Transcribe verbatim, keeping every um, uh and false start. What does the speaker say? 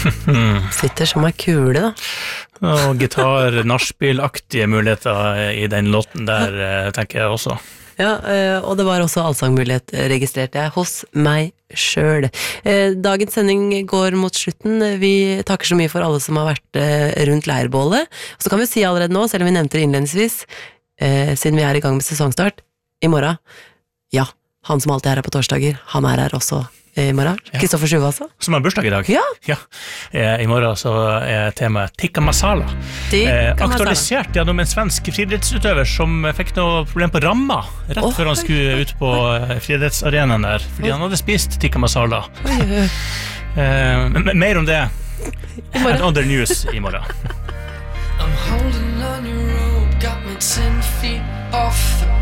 Sitter som en kule da. Og gitar, nachspiel-aktige muligheter i den låten der, tenker jeg også. Ja, og det var også allsangmulighet, registrerte jeg, hos meg selv. Dagens sending går mot slutten. Vi takker så mye for alle som har vært rundt leirbålet. Og så kan vi si allerede nå, selv om vi nevnte det innledningsvis, siden vi er i gang med sesongstart, i morgen, ja, han som alltid er her på torsdager, han er her også i morgen. Kristoffer Sjuve altså. Som har bursdag i dag. Ja. ja. I morgen så er temaet tikka masala. Tikka masala. Aktualisert gjennom en svensk friidrettsutøver som fikk noe problem på ramma rett oh, før han skulle ut på friidrettsarenaen der, fordi oh. han hadde spist tikka masala. Oi, oi. uh, Mer om det and other news i morgen. I'm holding on your rope, got me ten feet off the